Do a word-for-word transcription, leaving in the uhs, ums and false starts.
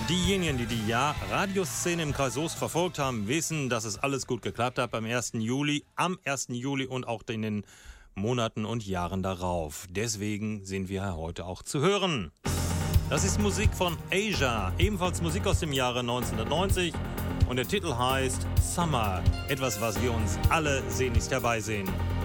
Diejenigen, die die Jahr Radioszene im Kreis Soest verfolgt haben, wissen, dass es alles gut geklappt hat beim ersten Juli, am ersten Juli und auch in den Monaten und Jahren darauf. Deswegen sind wir heute auch zu hören. Das ist Musik von Asia, ebenfalls Musik aus dem Jahre neunzehnhundertneunzig und der Titel heißt Summer, etwas, was wir uns alle sehnlichst herbeisehen.